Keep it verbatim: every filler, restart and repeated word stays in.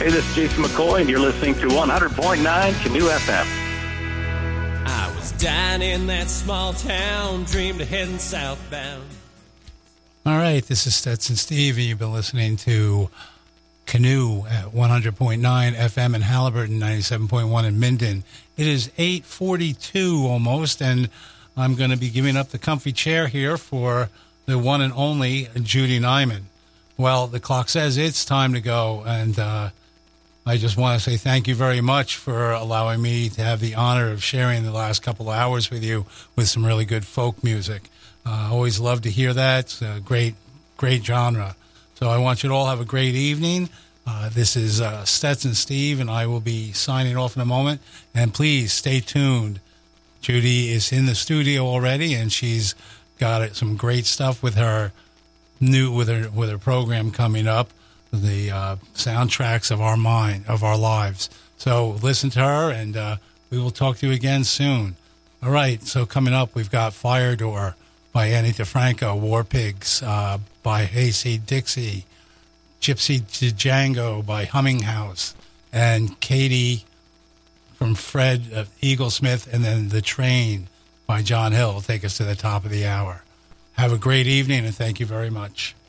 Hey, this is Jason McCoy, and you're listening to one hundred point nine Canoe F M. I was down in that small town, dreamed of heading southbound. All right, this is Stetson Steve, and you've been listening to Canoe at one hundred point nine F M in Halliburton, ninety-seven point one in Minden. It is eight forty-two almost, and I'm going to be giving up the comfy chair here for the one and only Judy Nyman. Well, the clock says it's time to go, and uh, I just want to say thank you very much for allowing me to have the honor of sharing the last couple of hours with you with some really good folk music. I uh, always love to hear that. It's a great, great genre. So I want you to all have a great evening. Uh, this is uh, Stetson Steve, and I will be signing off in a moment. And please stay tuned. Judy is in the studio already, and she's got some great stuff with her new with her with her program coming up, the uh, soundtracks of our mind of our lives. So listen to her, and uh, we will talk to you again soon. All right. So coming up, we've got Fire Door by Annie DeFranco, War Pigs uh, by Hasty Dixie, Gypsy Django by Humming House, and Katie from Fred uh, Eaglesmith, and then The Train by John Hill will take us to the top of the hour. Have a great evening, and thank you very much.